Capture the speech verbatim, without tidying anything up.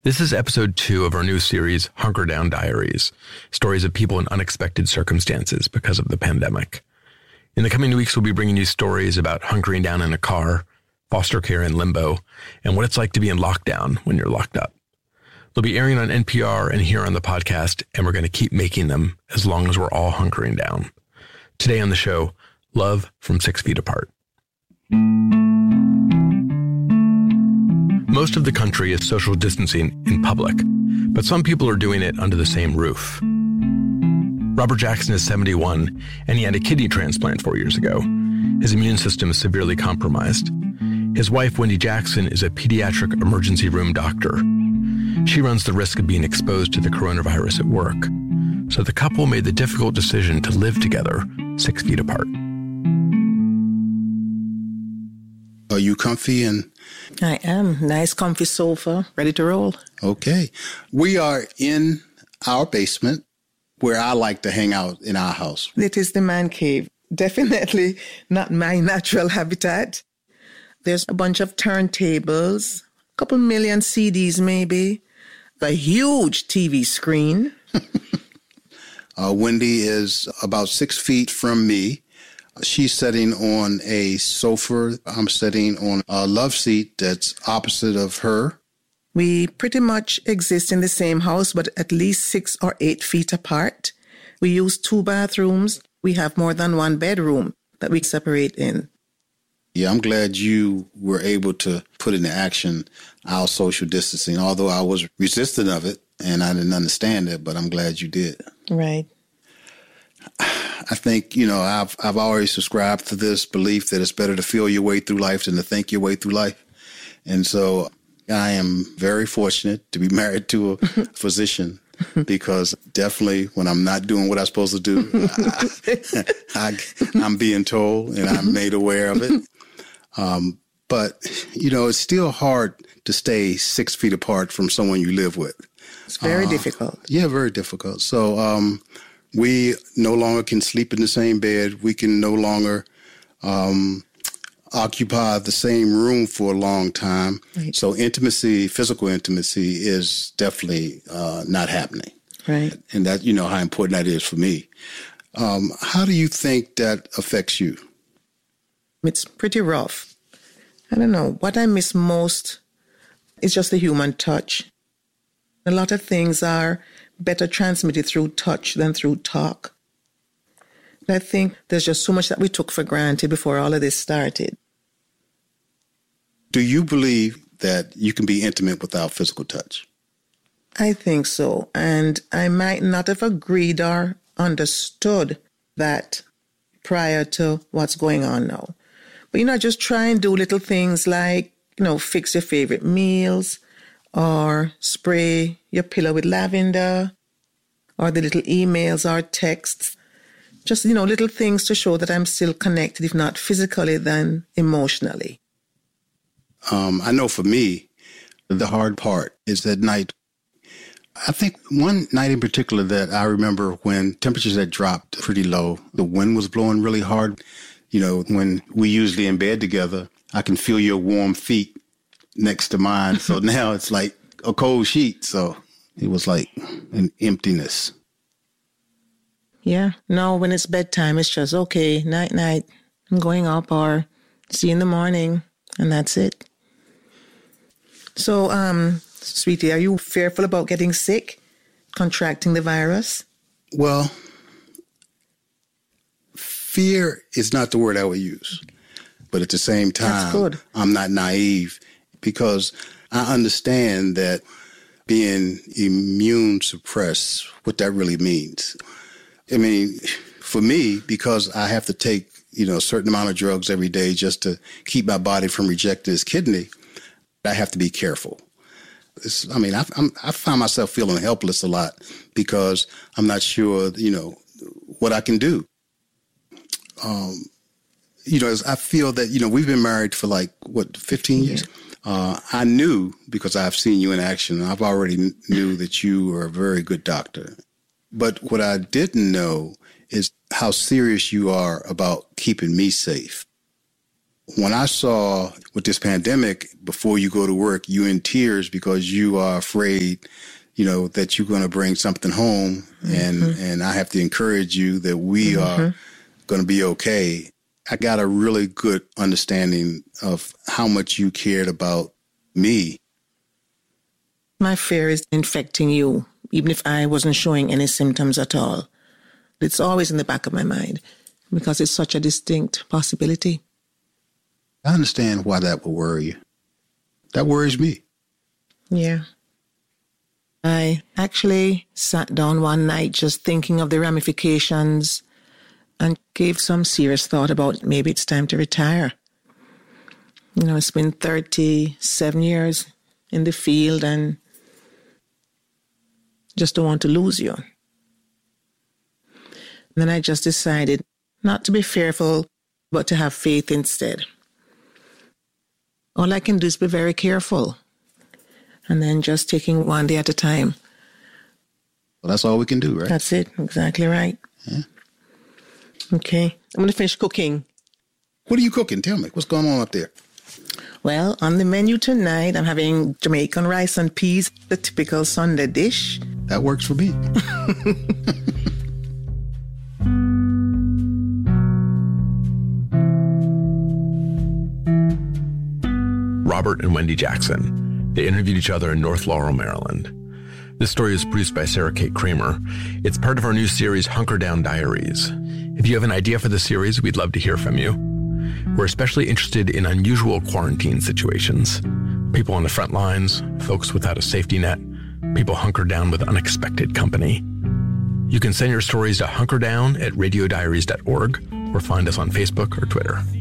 This is episode two of our new series, Hunker Down Diaries, stories of people in unexpected circumstances because of the pandemic. In the coming weeks, we'll be bringing you stories about hunkering down in a car, foster care in limbo, and what it's like to be in lockdown when you're locked up. They'll be airing on N P R and here on the podcast, and we're going to keep making them as long as we're all hunkering down. Today on the show, Love from Six Feet Apart. Most of the country is social distancing in public, but some people are doing it under the same roof. Robert Jackson is seventy-one, and he had a kidney transplant four years ago. His immune system is severely compromised. His wife, Wendy Jackson, is a pediatric emergency room doctor. She runs the risk of being exposed to the coronavirus at work. So the couple made the difficult decision to live together six feet apart. Are you comfy? And I am. Nice, comfy sofa, ready to roll. Okay. We are in our basement where I like to hang out in our house. It is the man cave. Definitely not my natural habitat. There's a bunch of turntables, a couple million C Ds maybe, a huge T V screen. uh, Wendy is about six feet from me. She's sitting on a sofa. I'm sitting on a love seat that's opposite of her. We pretty much exist in the same house, but at least six or eight feet apart. We use two bathrooms. We have more than one bedroom that we separate in. Yeah, I'm glad you were able to put into action our social distancing, although I was resistant of it and I didn't understand it, but I'm glad you did. Right. I think, you know, I've I've always subscribed to this belief that it's better to feel your way through life than to think your way through life. And so I am very fortunate to be married to a physician because definitely when I'm not doing what I'm supposed to do, I, I, I'm being told and I'm made aware of it. Um, but, you know, it's still hard to stay six feet apart from someone you live with. It's very uh, difficult. Yeah, very difficult. So, um, we no longer can sleep in the same bed. We can no longer um, occupy the same room for a long time. Right. So intimacy, physical intimacy is definitely uh, not happening. Right. And that, you know, how important that is for me. Um, how do you think that affects you? It's pretty rough. I don't know. What I miss most is just the human touch. A lot of things are better transmitted through touch than through talk. I think there's just so much that we took for granted before all of this started. Do you believe that you can be intimate without physical touch? I think so. And I might not have agreed or understood that prior to what's going on now. But, you know, just try and do little things like, you know, fix your favorite meals, or spray your pillow with lavender, or the little emails or texts. Just, you know, little things to show that I'm still connected, if not physically, then emotionally. Um, I know for me, the hard part is that night. I think one night in particular that I remember when temperatures had dropped pretty low, the wind was blowing really hard. You know, when we usually in bed together, I can feel your warm feet next to mine. So now it's like a cold sheet. So it was like an emptiness. Yeah. No, when it's bedtime, it's just, okay, night, night, I'm going up, or see you in the morning. And that's it. So, um, sweetie, are you fearful about getting sick, contracting the virus? Well, fear is not the word I would use. But at the same time, I'm not naive because I understand that being immune suppressed, what that really means. I mean, for me, because I have to take, you know, a certain amount of drugs every day just to keep my body from rejecting its kidney, I have to be careful. It's, I mean, I, I'm, I find myself feeling helpless a lot because I'm not sure, you know, what I can do. Um, you know, I feel that, you know, we've been married for like, what, fifteen years? Uh, I knew, because I've seen you in action, I've already knew that you were a very good doctor. But what I didn't know is how serious you are about keeping me safe. when I saw with this pandemic, before you go to work, you in tears because you are afraid, you know, that you're going to bring something home. Mm-hmm. And, and I have to encourage you that we mm-hmm. are going to be okay. I got a really good understanding of how much you cared about me. My fear is infecting you, even if I wasn't showing any symptoms at all. It's always in the back of my mind because it's such a distinct possibility. I understand why that would worry you. That worries me. Yeah. I actually sat down one night just thinking of the ramifications and gave some serious thought about maybe it's time to retire. You know, it's been thirty-seven years in the field and just don't want to lose you. And then I just decided not to be fearful, but to have faith instead. All I can do is be very careful and then just taking one day at a time. Well, that's all we can do, right? That's it. Exactly right. Yeah. Okay. I'm going to finish cooking. What are you cooking? Tell me. What's going on up there? Well, on the menu tonight, I'm having Jamaican rice and peas, the typical Sunday dish. That works for me. Robert and Wendy Jackson. They interviewed each other in North Laurel, Maryland. This story is produced by Sarah Kate Kramer. It's part of our new series, Hunker Down Diaries. If you have an idea for the series, we'd love to hear from you. We're especially interested in unusual quarantine situations. People on the front lines, folks without a safety net, people hunkered down with unexpected company. You can send your stories to hunkerdown at radio diaries dot org or find us on Facebook or Twitter.